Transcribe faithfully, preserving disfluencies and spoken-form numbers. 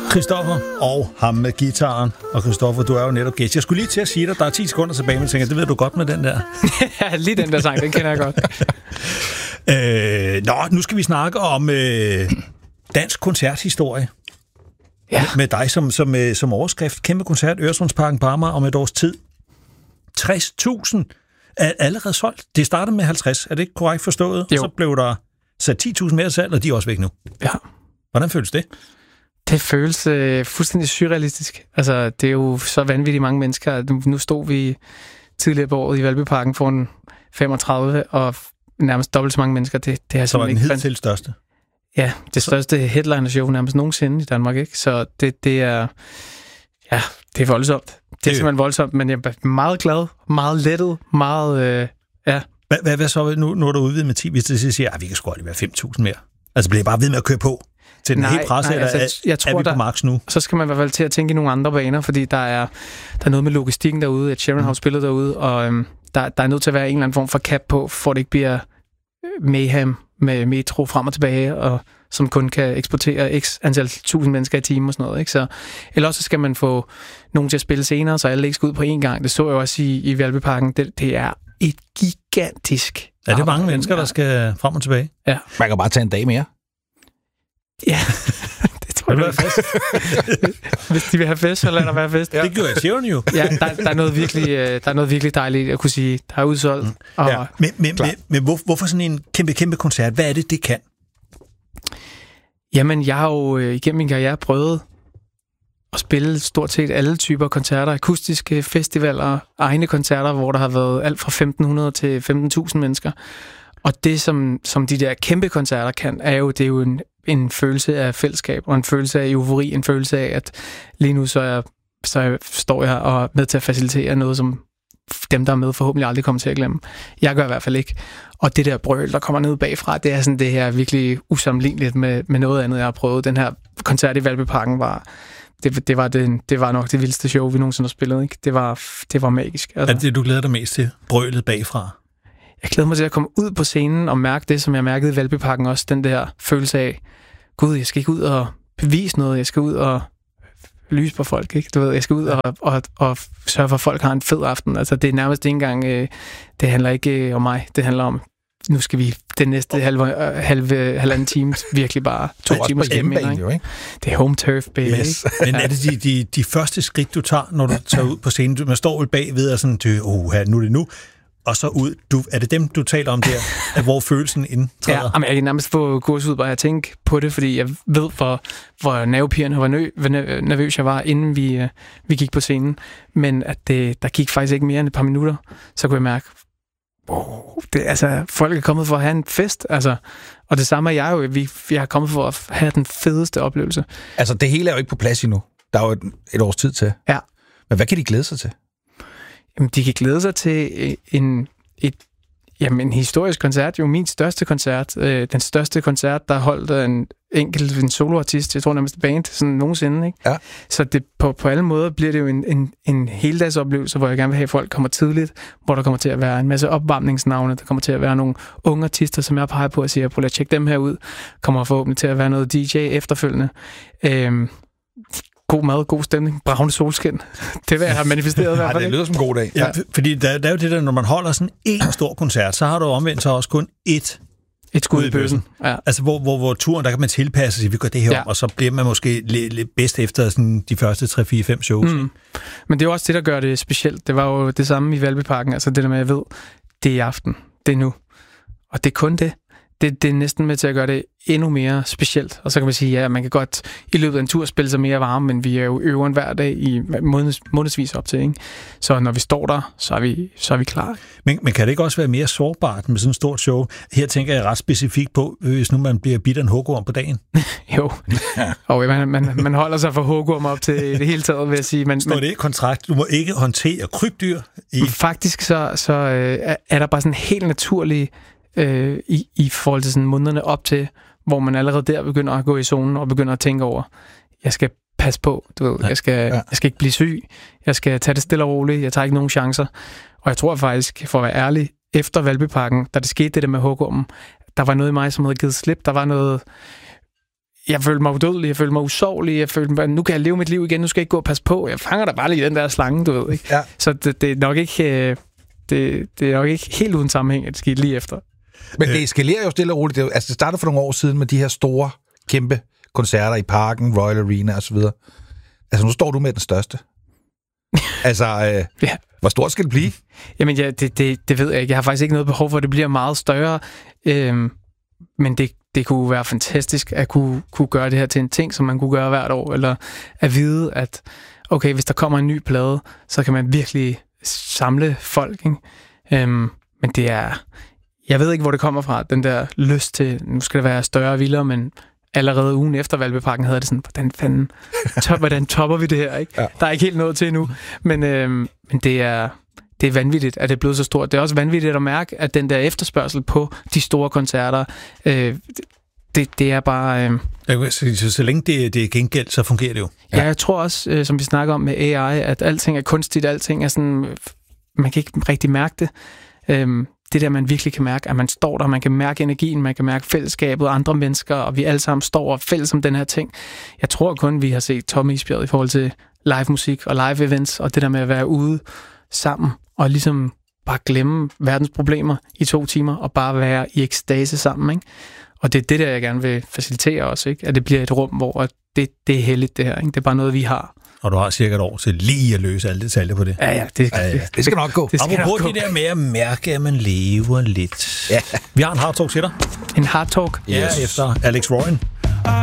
Christoffer og ham med gitaren. Og Christoffer, du er jo netop gæst. Jeg skulle lige til at sige dig, der er ti sekunder tilbage, men jeg tænker, det ved du godt med den der. Ja, lige den der sang, den kender jeg godt. øh, nå, nu skal vi snakke om øh, dansk koncerthistorie. Ja. Med dig som, som, som overskrift. Kæmpe koncert, Øresundsparken på Amager om et års tid. tres tusind er allerede solgt. Det startede med halvtreds, er det ikke korrekt forstået? Jo. Og så blev der sat ti tusind mere salg, og de er også væk nu. Ja. Hvordan føles det? Det føles øh, fuldstændig surrealistisk. Altså, det er jo så vanvittigt mange mennesker. Nu, nu stod vi tidligere på året i Valbyparken for en femogtredive, og nærmest dobbelt så mange mennesker. Det, det er så var den ikke hidtil største? Ja, det største headliner-show nærmest nogensinde i Danmark, ikke? Så det, det er... Ja, det er voldsomt. Det er det simpelthen voldsomt, men jeg er meget glad, meget lettet, meget... Øh, ja. Hvad, hvad, hvad så, nu, nu er du udvidet med ti, hvis det siger, at vi kan sgu aldrig være fem tusind mere? Altså, bliver bare ved med at køre på til den nej, helt presse, nej, eller altså, jeg tror, er vi på der, max nu? Så skal man i hvert fald til at tænke i nogle andre baner, fordi der er, der er noget med logistikken derude, at Sharon har spillet derude, og øhm, der, der er nødt til at være en eller anden form for cap på, for det ikke bliver mayhem med metro frem og tilbage, og som kun kan eksportere x antal tusind mennesker i timen og sådan noget. Ikke? Så, eller også skal man få nogen til at spille senere, så alle ikke skal ud på én gang. Det så jeg også i, i Valbyparken. Det, det er et gigantisk... Er det mange mennesker, der skal frem og tilbage? Ja. Man kan bare tage en dag mere. Ja, det tror jeg. Fest? Hvis de vil have fest, så lad der være fest. Ja. Det gjorde jeg Sharon jo. Ja, der, der, er noget virkelig, der er noget virkelig dejligt at kunne sige, der er udsolgt. Mm. Og ja. Men, men, men, men hvor, hvorfor sådan en kæmpe, kæmpe koncert? Hvad er det, det kan? Jamen, jeg har jo igennem min karriere prøvet at spille stort set alle typer koncerter, akustiske festivaler, egne koncerter, hvor der har været alt fra femten hundrede til femten tusind mennesker. Og det, som, som de der kæmpe koncerter kan, er jo, det er jo en, en følelse af fællesskab, og en følelse af eufori, en følelse af, at lige nu så, er, så står jeg og er med til at facilitere noget, som dem, der er med, forhåbentlig aldrig kommer til at glemme. Jeg gør i hvert fald ikke. Og det der brøl, der kommer ned bagfra, det er sådan det her virkelig usammenligneligt med, med noget andet, jeg har prøvet. Den her koncert i Valbyparken var... Det, det, var det, det var nok det vildeste show, vi nogensinde har spillet. Ikke? Det, var, det var magisk. Altså. Er det det, du glæder dig mest til? Brølet bagfra? Jeg glæder mig til at komme ud på scenen og mærke det, som jeg mærkede i Valbyparken også. Den der følelse af, gud, jeg skal ikke ud og bevise noget. Jeg skal ud og lyse på folk. Ikke? Du ved, jeg skal ud og, og, og sørge for, at folk har en fed aften. Altså, det er nærmest ikke engang... Øh, det handler ikke øh, om mig. Det handler om... Nu skal vi den næste halve, halve halvanden time virkelig bare to timer hjemme, ikke? ikke? Det er home turf, baby. Yes. Men er det de, de, de første skridt, du tager, når du tager ud på scenen? Man står vel bagved og sådan, oh, nu er det nu. Og så ud. Du, er det dem, du taler om der, at hvor følelsen indtræder? Ja, men jeg kan nærmest få gåsehud bare at tænke på det, fordi jeg ved, hvor, hvor nervepirrende og hvor nø- nervøs jeg var, inden vi, vi gik på scenen. Men at det, der gik faktisk ikke mere end et par minutter, så kunne jeg mærke, oh, det, altså, folk er kommet for at have en fest, altså, og det samme er jeg jo, vi, vi er kommet for at have den fedeste oplevelse. Altså, det hele er jo ikke på plads endnu. Der er jo et, et års tid til. Ja. Men hvad kan de glæde sig til? Jamen, de kan glæde sig til en, et, jamen, en historisk koncert, jo min største koncert, øh, den største koncert, der holdt en enkelt en soloartist, jeg tror nærmest band, sådan nogensinde, ikke? Ja. Så det, på, på alle måder bliver det jo en, en, en heldagsoplevelse, hvor jeg gerne vil have, at folk kommer tidligt, hvor der kommer til at være en masse opvarmningsnavne, der kommer til at være nogle unge artister, som jeg peger på og siger, prøv at tjekke dem her ud, kommer forhåbentlig til at være noget D J efterfølgende. Øhm, God mad, god stemning, bravende solskin. Det vil jeg have manifesteret i hvert fald. Det lyder som en god dag. Ja, fordi der, der er jo det der, når man holder sådan en stor koncert, så har du omvendt så også kun ét et skud i bøssen. Ja. Altså, hvor, hvor, hvor turen, der kan man tilpasse sig, vi gør det her ja. om, og så bliver man måske lidt, lidt bedst efter sådan de første tre, fire, fem shows. Mm. Men det er jo også det, der gør det specielt. Det var jo det samme i Valbyparken. Altså det der med, at jeg ved, det er i aften, det er nu. Og det er kun det. Det, det er næsten med til at gøre det endnu mere specielt. Og så kan man sige, ja, man kan godt i løbet af en tur spille sig mere varme, men vi er jo øveren hver dag i måneds, månedsvis op til, ikke? Så når vi står der, så er vi, så er vi klar. Men, men kan det ikke også være mere sårbart med sådan et stort show? Her tænker jeg ret specifikt på, hvis nu man bliver bidt af en hugorm på dagen. Jo, og man, man, man holder sig for hugorm op til det hele taget, vil jeg sige. Man, Står det i kontrakt? Du må ikke håndtere krybdyr? I... Faktisk så, så øh, er der bare sådan en helt naturlig øh, i, i forhold til sådan månederne op til, hvor man allerede der begynder at gå i zonen og begynder at tænke over, jeg skal passe på, du ved, jeg skal, ja. jeg skal ikke blive syg, jeg skal tage det stille og roligt, jeg tager ikke nogen chancer. Og jeg tror faktisk, for at være ærlig, efter Valbyparken, da det skete det der med hugormen, der var noget i mig, som havde givet slip, der var noget jeg følte mig udødelig, jeg følte mig usårlig, jeg følte mig, nu kan jeg leve mit liv igen, nu skal jeg ikke gå og passe på. Jeg fanger da bare lige den der slange, du ved, ikke? Ja. Så det, det, er nok ikke, det, det er nok ikke helt uden sammenhæng, at det skete lige efter. Men det eskalerer jo stille og roligt. Det, jo, altså, det startede for nogle år siden med de her store, kæmpe koncerter i Parken, Royal Arena og så videre. Altså, nu står du med den største. altså, øh, ja. Hvor stort skal det blive? Jamen, ja, det, det, det ved jeg ikke. Jeg har faktisk ikke noget behov for, at det bliver meget større. Øhm, men det, det kunne være fantastisk at kunne, kunne gøre det her til en ting, som man kunne gøre hvert år. Eller at vide, at okay, hvis der kommer en ny plade, så kan man virkelig samle folk. Ikke? Øhm, men det er... Jeg ved ikke, hvor det kommer fra, den der lyst til, nu skal det være større og vildere, men allerede ugen efter Valbyparken havde det sådan, hvordan fanden, top, hvordan topper vi det her, ikke? Ja. Der er ikke helt noget til endnu, men, øh, men det er, det er vanvittigt, at det er blevet så stort. Det er også vanvittigt at mærke, at den der efterspørgsel på de store koncerter, øh, det, det er bare... Øh, så, så, så længe det, det er gengæld, så fungerer det jo. Ja, ja jeg tror også, øh, som vi snakker om med A I, at alting er kunstigt, alting er sådan, man kan ikke rigtig mærke det. Øh, Det der, man virkelig kan mærke, at man står der, man kan mærke energien, man kan mærke fællesskabet, andre mennesker, og vi alle sammen står og fælles om den her ting. Jeg tror kun, vi har set tomme isbjerget i forhold til live musik og live events, og det der med at være ude sammen, og ligesom bare glemme verdens problemer i to timer, og bare være i ekstase sammen, ikke? Og det er det der, jeg gerne vil facilitere også, ikke? At det bliver et rum, hvor det, det er heldigt, det her, ikke? Det er bare noget, vi har. Og du har cirka et år til lige at løse alle detaljer på det. Ja, ja, det, ja, ja. det skal nok gå. Og apropos det der med at mærke, at man lever lidt. Ja. Vi har en hard talk til dig. En hard talk? Ja, yes. Efter Alex Warren.